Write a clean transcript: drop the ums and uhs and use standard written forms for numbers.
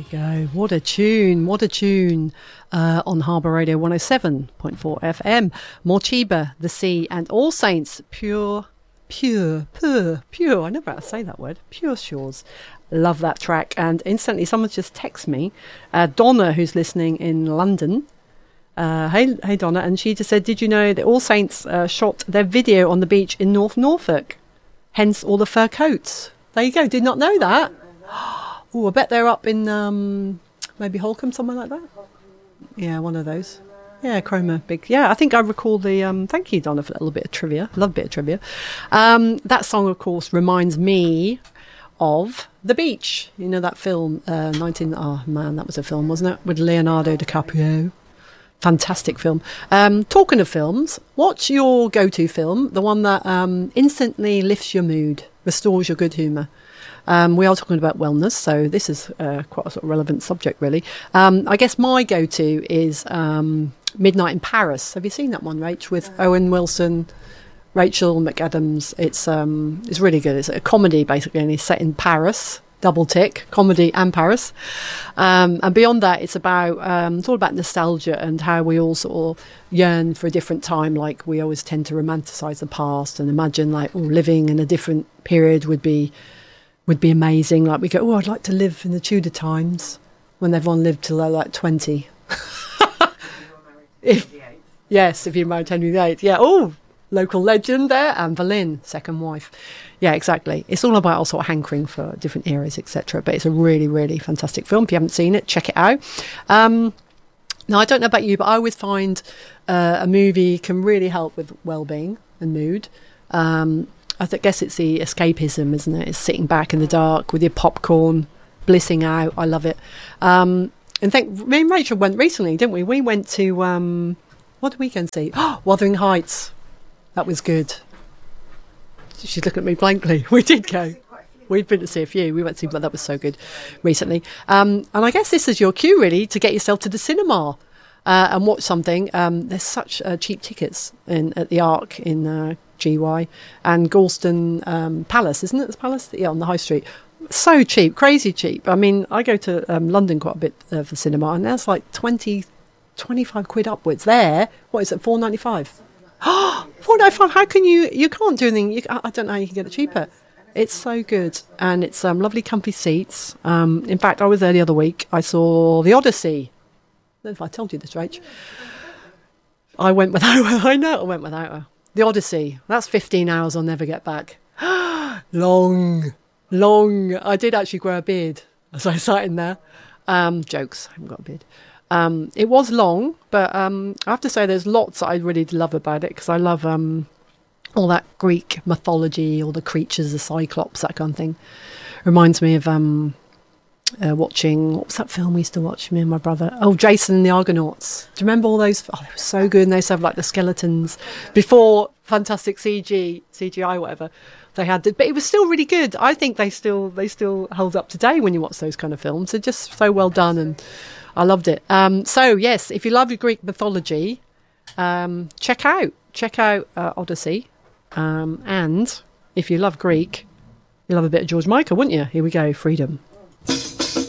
go. What a tune. What a tune. On Harbour Radio 107.4 FM. Morcheeba, The Sea, and All Saints, pure. I never know how to say that word. Pure Shores. Love that track. And instantly, someone just texted me. Donna, who's listening in London. Hey Donna. And she just said, did you know that All Saints shot their video on the beach in North Norfolk? Hence all the fur coats. There you go. Did not know that. Oh, I bet they're up in maybe Holcombe, somewhere like that. Yeah, one of those. Yeah, Cromer, big. Yeah, I think I recall the. Thank you, Donna, for that little bit of trivia. Love a bit of trivia. That song, of course, reminds me of The Beach. You know that film, Oh man, that was a film, wasn't it? With Leonardo DiCaprio. Fantastic film. Talking of films, what's your go-to film? The one that instantly lifts your mood, restores your good humour. We are talking about wellness, so this is quite a sort of relevant subject, really. I guess my go-to is Midnight in Paris. Have you seen that one, Rach, with Owen Wilson, Rachel McAdams? It's really good. It's a comedy, basically, and it's set in Paris. Double tick, comedy and Paris. And beyond that, it's all about nostalgia and how we all sort of yearn for a different time. Like, we always tend to romanticize the past and imagine like living in a different period would be amazing. Like, we go, I'd like to live in the Tudor times when everyone lived till they're like 20. If you're married Henry VIII. Yeah, local legend there. Anne Boleyn, second wife. Yeah, exactly. It's all about also hankering for different eras, etc. But it's a really, really fantastic film. If you haven't seen it, check it out. Now, I don't know about you, but I always find a movie can really help with well-being and mood. I guess it's the escapism, isn't it? It's sitting back in the dark with your popcorn, blissing out. I love it. And me and Rachel went recently, didn't we? We went to, what did we go and see? Wuthering Heights. That was good. She's looking at me blankly. We did go. We've been to see a few. We went to see, but that was so good recently. And I guess this is your cue, really, to get yourself to the cinema and watch something. There's such cheap tickets at the Arc in GY and Galston Palace, isn't it? The Palace? Yeah, on the High Street. So cheap, crazy cheap. I mean, I go to London quite a bit for cinema, and that's like 20, 25 quid upwards. There, what is it, £4.95? £4.95. How can you can't do anything. I don't know how you can get it cheaper. It's so good, and it's lovely comfy seats. In fact, I was there the other week. I saw The Odyssey. I don't know if I told you this, Rach. I went without her. I know I went without her. The Odyssey. That's 15 hours I'll never get back. Long. I did actually grow a beard as I sat in there. Jokes. I haven't got a beard. It was long, but I have to say there's lots that I really love about it, because I love all that Greek mythology, all the creatures, the Cyclops, that kind of thing. Reminds me of watching, what was that film we used to watch, me and my brother? Oh, Jason and the Argonauts. Do you remember all those? Oh, they were so good. And they used to have like the skeletons before fantastic CGI, whatever they had. But it was still really good. I think they still hold up today when you watch those kind of films. They're just so well done, and I loved it. So yes, if you love your Greek mythology, check out Odyssey. And if you love Greek, you love a bit of George Michael, wouldn't you? Here we go, Freedom.